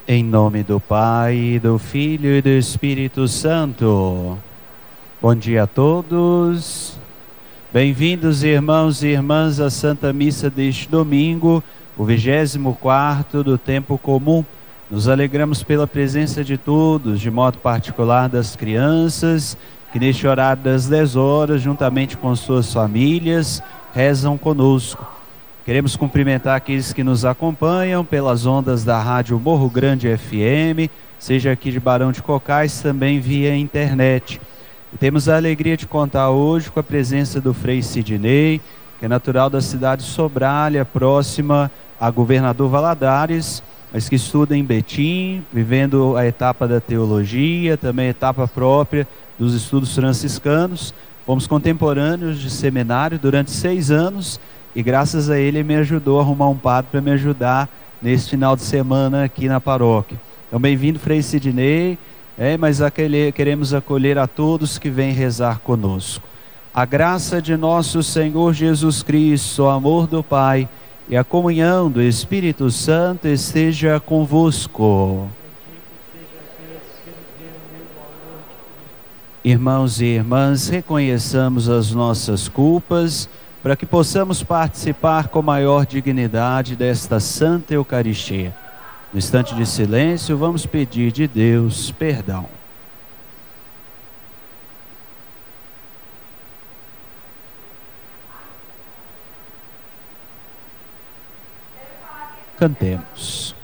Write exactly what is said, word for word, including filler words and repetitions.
Em nome do Pai, do Filho e do Espírito Santo. Bom dia a todos. Bem-vindos, irmãos e irmãs, à Santa Missa deste domingo, o vigésimo quarto do tempo comum. Nos alegramos pela presença de todos, de modo particular das crianças, que neste horário das dez horas, juntamente com suas famílias, rezam conosco. Queremos cumprimentar aqueles que nos acompanham pelas ondas da Rádio Morro Grande F M, seja aqui de Barão de Cocais, também via internet. E temos a alegria de contar hoje com a presença do Frei Sidney, que é natural da cidade de Sobralha, próxima a Governador Valadares, mas que estuda em Betim, vivendo a etapa da teologia, também a etapa própria dos estudos franciscanos. Fomos contemporâneos de seminário durante seis anos, e graças a ele me ajudou a arrumar um padre para me ajudar nesse final de semana aqui na paróquia. Então, bem-vindo, Frei Sidney, é, mas aquele, queremos acolher a todos que vêm rezar conosco. A graça de nosso Senhor Jesus Cristo, o amor do Pai e a comunhão do Espírito Santo esteja convosco. Irmãos e irmãs, reconheçamos as nossas culpas, para que possamos participar com maior dignidade desta Santa Eucaristia. No instante de silêncio, vamos pedir de Deus perdão. Cantemos.